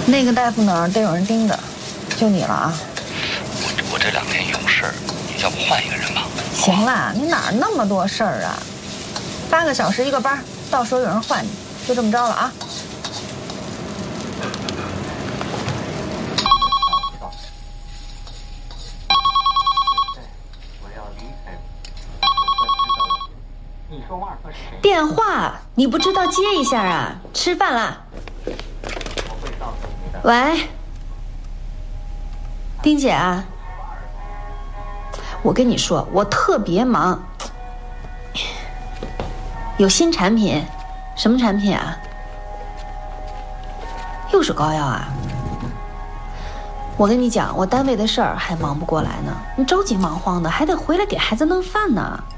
那个大夫那儿得有人盯着，就你了啊。 我这2天有事儿，你要不换一个人吧？ 行了，你哪儿那么多事儿啊？8个小时一个班，到时候有人换你，就这么着了啊。电话你不知道接一下啊？吃饭啦？喂，丁姐啊，我跟你说，我特别忙，有新产品。什么产品啊？又是膏药啊？我跟你讲，我单位的事儿还忙不过来呢，你着急忙慌的，还得回来给孩子弄饭呢。